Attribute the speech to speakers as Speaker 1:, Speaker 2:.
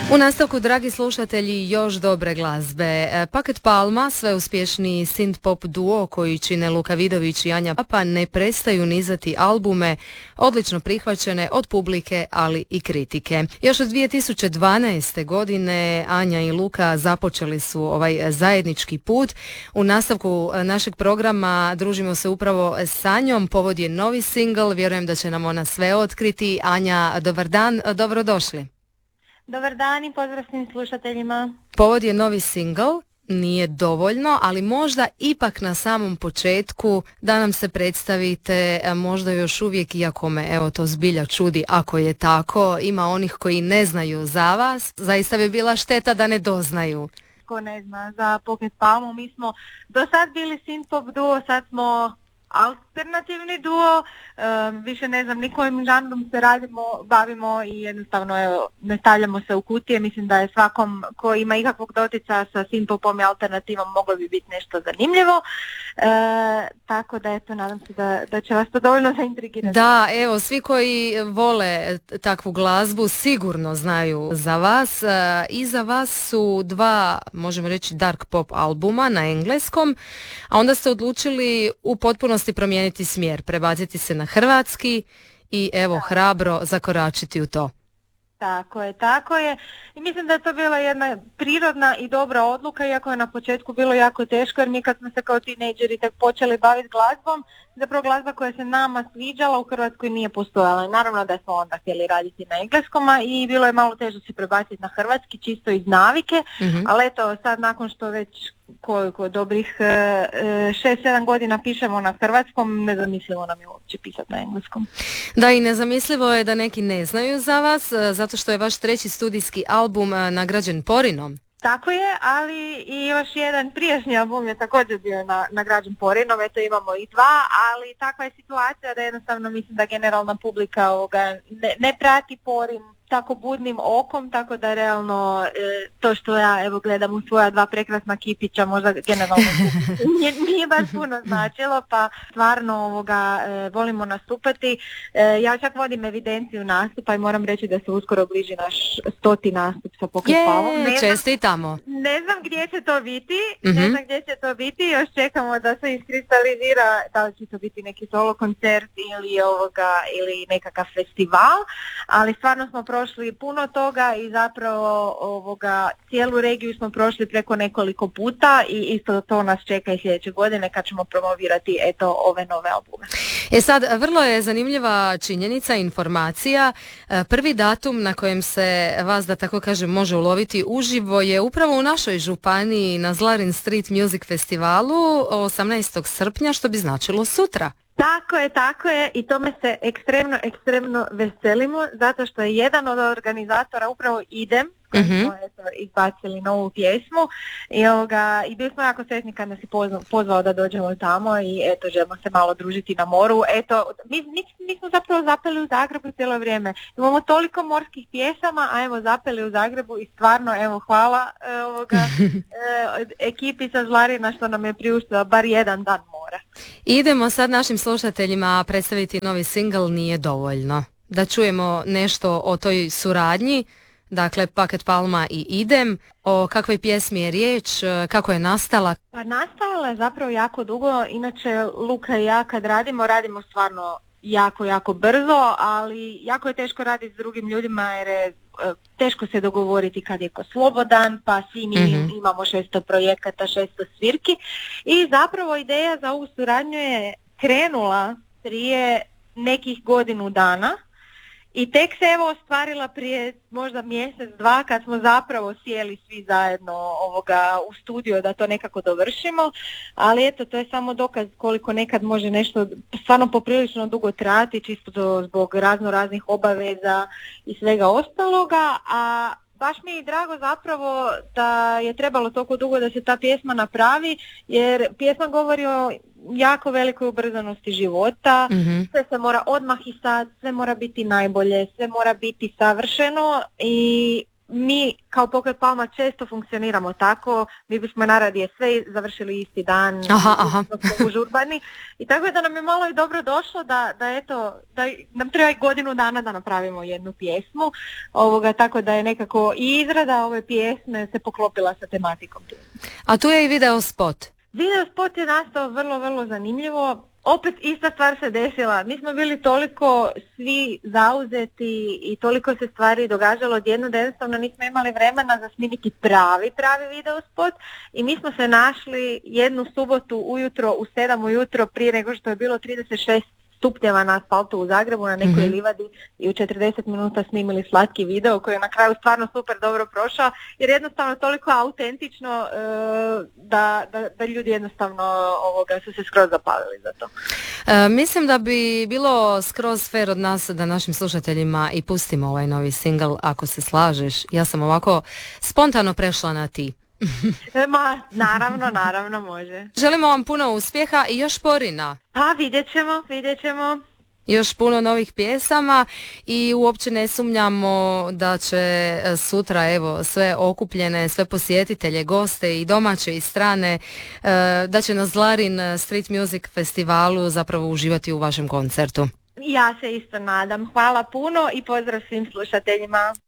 Speaker 1: U nastavku, dragi slušatelji, još dobre glazbe. Paket Palma, sve uspješniji synth-pop duo koji čine Luka Vidović i Anja Papa, ne prestaju nizati albume, odlično prihvaćene od publike, ali i kritike. Još od 2012. godine Anja i Luka započeli su ovaj zajednički put. U nastavku našeg programa družimo se upravo s Anjom. Povod je novi singl, vjerujem da će nam ona sve otkriti. Anja, dobar dan, dobrodošli.
Speaker 2: Dobar dan i pozdrav svim slušateljima.
Speaker 1: Povod je novi singl, nije dovoljno, ali možda ipak na samom početku da nam se predstavite, možda još uvijek, iako me evo to zbilja čudi ako je tako, ima onih koji ne znaju za vas, zaista bi bila šteta da ne doznaju.
Speaker 2: Ko ne zna za Paket Palmu, mi smo do sad bili synth-pop duo, sad smo alternativni duo, više ne znam ni kojim žanrom se bavimo i jednostavno evo, ne stavljamo se u kutije. Mislim da je svakom ko ima ikakvog dotica sa synth-popom i alternativom moglo bi biti nešto zanimljivo, tako da eto, nadam se da će vas to dovoljno zaintrigirati.
Speaker 1: Da, evo, svi koji vole takvu glazbu sigurno znaju za vas. Iza vas su dva, možemo reći, dark pop albuma na engleskom, a onda ste odlučili u potpunosti promijeniti smjer, prebaciti se na hrvatski i evo hrabro zakoračiti u to.
Speaker 2: Tako je. I mislim da je to bila jedna prirodna i dobra odluka, iako je na početku bilo jako teško, jer mi kad smo se kao tinejdžeri tek počeli baviti glazbom, zapravo glazba koja se nama sviđala u Hrvatskoj nije postojala. I naravno da smo onda htjeli raditi na engleskom i bilo je malo teže se prebaciti na hrvatski, čisto iz navike, ali eto, sad nakon što već koliko dobrih 6-7 godina pišemo na hrvatskom, nezamislivo nam je uopće pisati na engleskom.
Speaker 1: Da, i nezamislivo je da neki ne znaju za vas, zato što je vaš treći studijski album nagrađen Porinom.
Speaker 2: Tako je, ali i još jedan prijašnji album je također bio nagrađen Porinom, eto imamo i dva, ali takva je situacija da jednostavno mislim da generalna publika ne prati Porin tako budnim okom, tako da realno to što ja evo gledam u svoja dva prekrasna kipića možda generalno nije baš puno značilo, pa stvarno volimo nastupati. Ja čak vodim evidenciju nastupa i moram reći da se uskoro bliži naš 100. nastup sa Paket Palmom.
Speaker 1: Čestitamo.
Speaker 2: Ne znam gdje će to biti, još čekamo da se iskristalizira da li će to biti neki solo koncert ili nekakav festival, ali stvarno smo prošli puno toga i zapravo cijelu regiju smo prošli preko nekoliko puta i isto to nas čeka i sljedeće godine kad ćemo promovirati ove nove albume.
Speaker 1: Sad, vrlo je zanimljiva činjenica, informacija. Prvi datum na kojem se vas, da tako kažem, može uloviti uživo je upravo u našoj županiji na Zlarin Street Music Festivalu 18. srpnja, što bi značilo sutra.
Speaker 2: Tako je i tome se ekstremno veselimo, zato što je jedan od organizatora upravo Idem, koji smo izbacili novu pjesmu i bili smo jako sretni kad nas je pozvao da dođemo tamo i eto, želimo se malo družiti na moru. Eto, mi smo zapravo zapeli u Zagrebu cijelo vrijeme. Imamo toliko morskih pjesama, a evo zapeli u Zagrebu i stvarno evo hvala ekipi sa Zlarina što nam je priuštila bar jedan dan mora.
Speaker 1: Idemo sad našim slušateljima predstaviti novi singl Nije dovoljno. Da čujemo nešto o toj suradnji, dakle Paket Palma i Idem, o kakvoj pjesmi je riječ, kako je nastala.
Speaker 2: Pa nastala je zapravo jako dugo, inače Luka i ja kad radimo stvarno jako brzo, ali jako je teško raditi s drugim ljudima jer je teško se dogovoriti kad je ko slobodan, pa svi mi imamo 600 projekata, 600 svirki i zapravo ideja za ovu suradnju je krenula prije nekih godinu dana i tek se evo ostvarila prije možda mjesec, dva kad smo zapravo sjeli svi zajedno u studio da to nekako dovršimo, ali eto to je samo dokaz koliko nekad može nešto stvarno poprilično dugo trajati čisto zbog raznih obaveza i svega ostaloga, a baš mi je drago zapravo da je trebalo toliko dugo da se ta pjesma napravi, jer pjesma govori o jako velikoj ubrzanosti života, sve se mora odmah i sad, sve mora biti najbolje, sve mora biti savršeno i mi kao Pokret Palma često funkcioniramo tako, mi bismo najradije sve završili isti dan, užurbani, i tako da nam je malo i dobro došlo da nam treba i godinu dana da napravimo jednu pjesmu, tako da je nekako i izrada ove pjesme se poklopila sa tematikom.
Speaker 1: A tu je i video spot.
Speaker 2: Video spot je nastao vrlo, vrlo zanimljivo. Opet ista stvar se desila. Mi smo bili toliko svi zauzeti i toliko se stvari događalo odjednom da jednostavno nismo imali vremena za snimiti pravi video spot, i mi smo se našli jednu subotu ujutro u 7 ujutro prije nego što je bilo 36 stupnjeva na asfaltu u Zagrebu na nekoj livadi, i u 40 minuta snimili slatki video koji je na kraju stvarno super dobro prošao, jer jednostavno toliko autentično da ljudi jednostavno su se skroz zapalili za to.
Speaker 1: Mislim da bi bilo skroz fair od nas da našim slušateljima i pustimo ovaj novi single, ako se slažeš. Ja sam ovako spontano prešla na ti.
Speaker 2: Naravno može.
Speaker 1: Želimo vam puno uspjeha i još porina.
Speaker 2: Pa vidjet ćemo.
Speaker 1: Još puno novih pjesama i uopće ne sumnjamo da će sutra sve okupljene, sve posjetitelje, goste i domaće i strane, da će na Zlarin Street Music festivalu zapravo uživati u vašem koncertu.
Speaker 2: Ja se isto nadam. Hvala puno i pozdrav svim slušateljima.